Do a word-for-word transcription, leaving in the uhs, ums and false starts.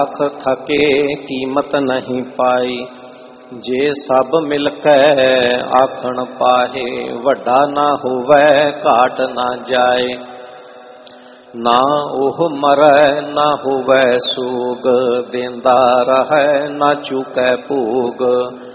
आख थके कीमत नहीं पाई, जे सब मिलकै आखण पाहे, वड्डा ना होवै घाट ना जाए। ना ओह मरै ना होवै सूग, देंदा रहै ना चुकै भोग।